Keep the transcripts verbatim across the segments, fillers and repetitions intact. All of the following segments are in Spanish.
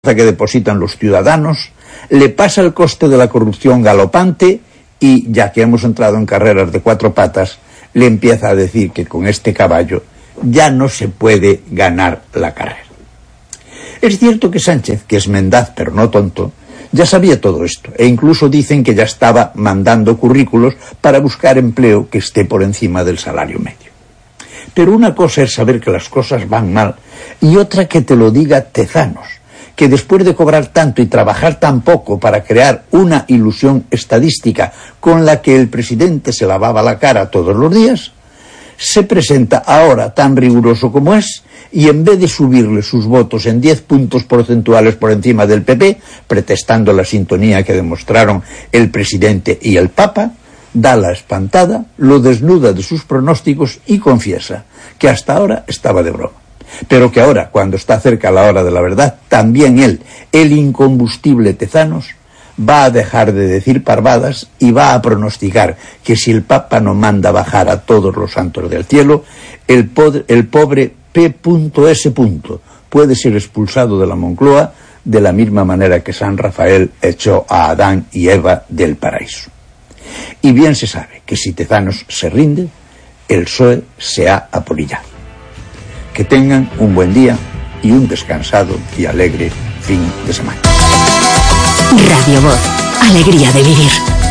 que depositan los ciudadanos, le pasa el coste de la corrupción galopante y, ya que hemos entrado en carreras de cuatro patas, le empieza a decir que con este caballo ya no se puede ganar la carrera. Es cierto que Sánchez, que es mendaz pero no tonto, ya sabía todo esto, e incluso dicen que ya estaba mandando currículos para buscar empleo que esté por encima del salario medio. Pero una cosa es saber que las cosas van mal y otra que te lo diga Tezanos, que después de cobrar tanto y trabajar tan poco para crear una ilusión estadística con la que el presidente se lavaba la cara todos los días, se presenta ahora tan riguroso como es y en vez de subirle sus votos en diez puntos porcentuales por encima del P P, pretextando la sintonía que demostraron el presidente y el Papa, da la espantada, lo desnuda de sus pronósticos y confiesa que hasta ahora estaba de broma. Pero que ahora, cuando está cerca la hora de la verdad, también él, el incombustible Tezanos, va a dejar de decir parvadas y va a pronosticar que si el Papa no manda bajar a todos los santos del cielo, el, pod- el pobre P S puede ser expulsado de la Moncloa de la misma manera que San Rafael echó a Adán y Eva del paraíso. Y bien se sabe que si Tezanos se rinde, el P S O E se ha apolillado. Que tengan un buen día y un descansado y alegre fin de semana. Radio Voz, alegría de vivir.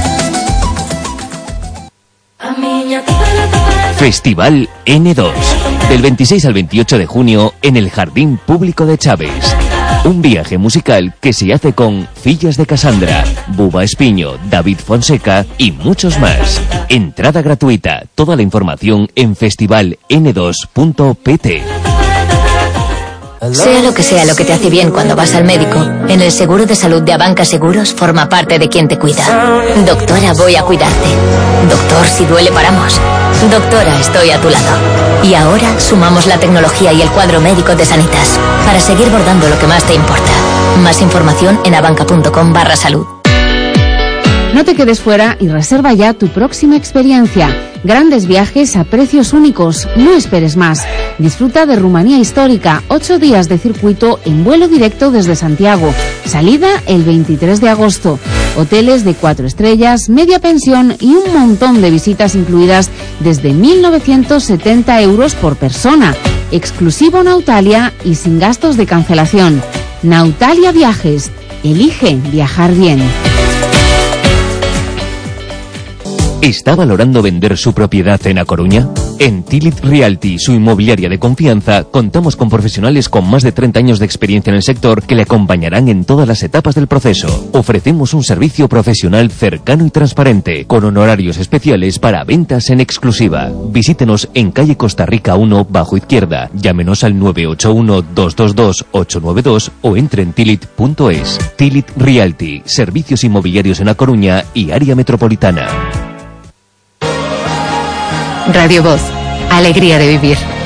Festival Ene dos, del veintiséis al veintiocho de junio en el Jardín Público de Chaves. Un viaje musical que se hace con Fillas de Cassandra, Buba Espiño, David Fonseca y muchos más. Entrada gratuita. Toda la información en festival ene dos punto pe te. Sea lo que sea lo que te hace bien cuando vas al médico, en el seguro de salud de Abanca Seguros forma parte de quien te cuida. Doctora, voy a cuidarte. Doctor, si duele paramos. Doctora, estoy a tu lado. Y ahora sumamos la tecnología y el cuadro médico de Sanitas para seguir bordando lo que más te importa. Más información en abanca punto com barra salud. No te quedes fuera y reserva ya tu próxima experiencia. Grandes viajes a precios únicos. No esperes más. Disfruta de Rumanía Histórica. Ocho días de circuito en vuelo directo desde Santiago. Salida el veintitrés de agosto. Hoteles de cuatro estrellas, media pensión y un montón de visitas incluidas desde mil novecientos setenta euros por persona. Exclusivo Nautalia y sin gastos de cancelación. Nautalia Viajes. Elige viajar bien. ¿Está valorando vender su propiedad en A Coruña? En Tilit Realty, su inmobiliaria de confianza, contamos con profesionales con más de treinta años de experiencia en el sector que le acompañarán en todas las etapas del proceso. Ofrecemos un servicio profesional cercano y transparente, con honorarios especiales para ventas en exclusiva. Visítenos en calle Costa Rica uno, bajo izquierda. Llámenos al nueve ocho uno, dos dos dos, ocho nueve dos o entre en tilit punto es. Tilit Realty, servicios inmobiliarios en A Coruña y área metropolitana. Radio Voz, alegría de vivir.